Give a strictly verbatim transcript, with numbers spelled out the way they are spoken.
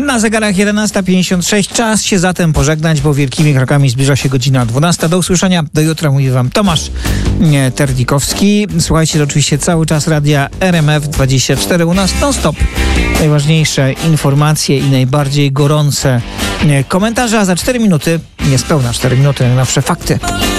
Na zegarach jedenasta pięćdziesiąt sześć. Czas się zatem pożegnać, bo wielkimi krokami zbliża się godzina dwunasta. Do usłyszenia. Do jutra mówi wam Tomasz Terdikowski. Słuchajcie oczywiście cały czas radia R M F dwadzieścia cztery. U nas non stop najważniejsze informacje i najbardziej gorące komentarze, a za cztery minuty, niespełna cztery minuty, najnowsze fakty.